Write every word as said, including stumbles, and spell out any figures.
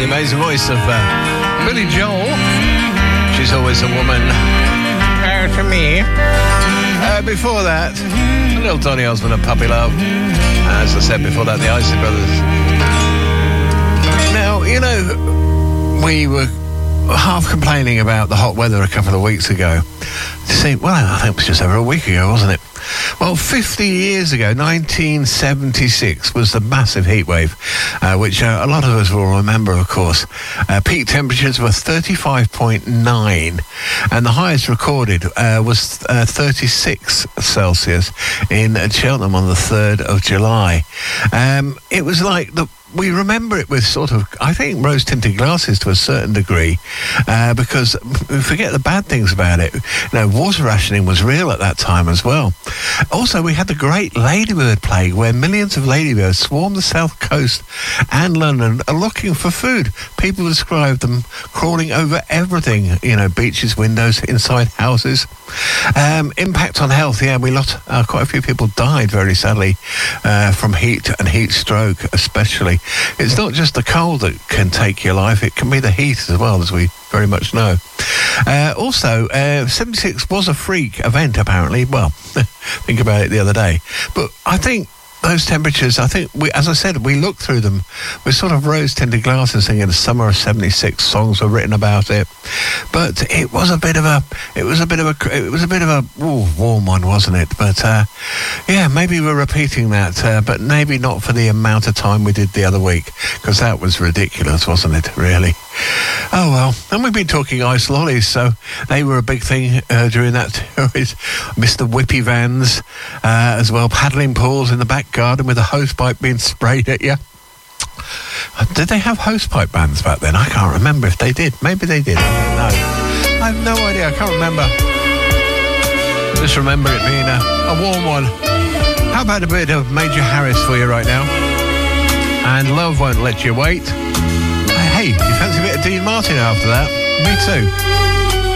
The amazing voice of uh, Billy Joel. She's always a woman. Uh, to me. Uh, before that, little Donny Osmond and Puppy Love. As I said before that, the Isley Brothers. Now, you know, we were half complaining about the hot weather a couple of weeks ago. See, well, I think it was just over a week ago, wasn't it? Well, fifty years ago, nineteen seventy-six, was the massive heat wave, uh, which uh, a lot of us will remember, of course. Uh, peak temperatures were thirty-five point nine, and the highest recorded uh, was uh, thirty-six Celsius in Cheltenham on the third of July. Um, it was like the... We remember it with sort of, I think, rose-tinted glasses to a certain degree, uh, because we forget the bad things about it. You know, water rationing was real at that time as well. Also, we had the great ladybird plague, where millions of ladybirds swarmed the south coast and London looking for food. People described them crawling over everything, you know, beaches, windows, inside houses. Um, impact on health, yeah, we lost, uh, quite a few people died, very sadly, uh, from heat and heat stroke, especially. It's not just the cold that can take your life, it can be the heat as well, as we very much know. Uh, also, uh, seventy-six was a freak event, apparently. Well, think about it the other day. But I think those temperatures, I think, we, as I said, we looked through them with sort of rose-tinted glasses, thinking the summer of seventy-six songs were written about it. But it was a bit of a, it was a bit of a, it was a bit of a ooh, warm one, wasn't it? But uh, yeah, maybe we're repeating that, uh, but maybe not for the amount of time we did the other week, because that was ridiculous, wasn't it? Really. Oh well, and we've been talking ice lollies, so they were a big thing uh, during that series. Mister Whippy vans, uh, as well, paddling pools in the back garden with a hosepipe being sprayed at you. Did they have hosepipe bands back then? I can't remember if they did. Maybe they did. No, I have no idea. I can't remember. Just remember it being a, a warm one. How about a bit of Major Harris for you right now? And Love Won't Let You Wait. Hey, you fancy a bit of Dean Martin after that? Me too.